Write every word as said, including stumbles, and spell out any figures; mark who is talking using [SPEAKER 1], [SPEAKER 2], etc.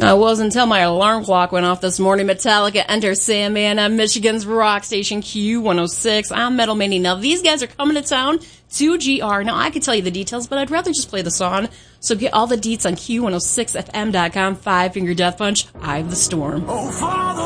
[SPEAKER 1] Uh, it wasn't until my alarm clock went off this morning. Metallica enters Sandman on Michigan's rock station Q one oh six. I'm Metal Mania. Now, these guys are coming to town to G R. Now, I could tell you the details, but I'd rather just play the song. So get all the deets on Q one oh six F M dot com. Five Finger Death Punch, Eye of the Storm.
[SPEAKER 2] Oh, fuck!